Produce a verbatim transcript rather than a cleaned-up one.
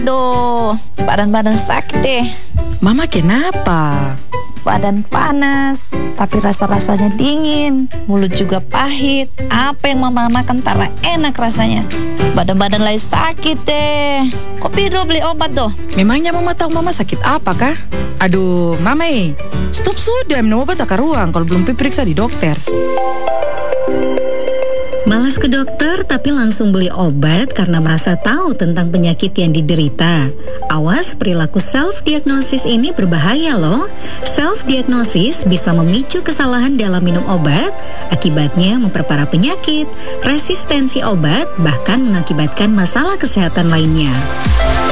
Aduh, badan-badan sakit deh. Mama kenapa? Badan panas, tapi rasa-rasanya dingin. Mulut juga pahit. Apa yang mama makan tak enak rasanya. Badan-badan lagi sakit deh. Kok Pido beli obat doh? Memangnya mama tahu mama sakit apa kah? Aduh, mama eh, stop sudah minum obat tak ruang kalau belum periksa di dokter. Malas ke dokter tapi langsung beli obat karena merasa tahu tentang penyakit yang diderita. Awas, perilaku self-diagnosis ini berbahaya loh. Self-diagnosis bisa memicu kesalahan dalam minum obat, akibatnya memperparah penyakit, resistensi obat, bahkan mengakibatkan masalah kesehatan lainnya.